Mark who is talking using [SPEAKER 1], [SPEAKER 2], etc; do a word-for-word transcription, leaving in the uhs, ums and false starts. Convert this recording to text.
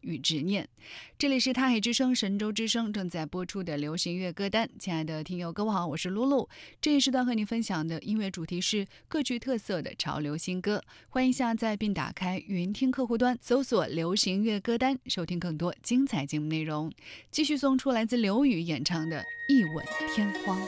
[SPEAKER 1] 与执念。这里是他海之声神州之声正在播出的流行乐歌单。亲爱的听友各位好，我是露露。这一时段和你分享的音乐主题是各具特色的潮流新歌，欢迎下载并打开云听客户端，搜索流行乐歌单，收听更多精彩节目内容。继续送出来自刘宇演唱的一吻天荒。